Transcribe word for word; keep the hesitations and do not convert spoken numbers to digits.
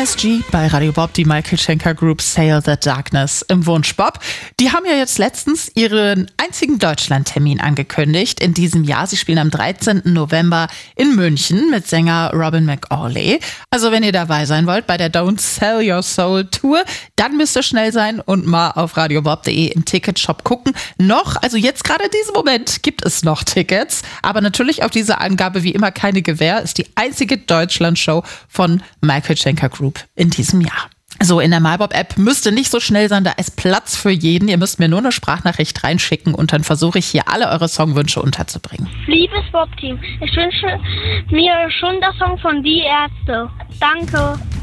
S G bei Radio Bob, die Michael Schenker Group Sail the Darkness im Wunsch Bob. Die haben ja jetzt letztens ihren einzigen Deutschlandtermin angekündigt in diesem Jahr. Sie spielen am dreizehnten November in München mit Sänger Robin McAuley. Also wenn ihr dabei sein wollt bei der Don't Sell Your Soul Tour, dann müsst ihr schnell sein und mal auf radiobob punkt de im Ticketshop gucken. Noch, also jetzt gerade in diesem Moment gibt es noch Tickets, aber natürlich auf diese Angabe wie immer keine Gewähr. Ist die einzige Deutschland-Show von Michael Schenker Group in diesem Jahr. So, in der MyBob-App müsste nicht so schnell sein, da ist Platz für jeden. Ihr müsst mir nur eine Sprachnachricht reinschicken und dann versuche ich hier alle eure Songwünsche unterzubringen. Liebes Bob-Team, ich wünsche mir schon der Song von Die Ärzte. Danke.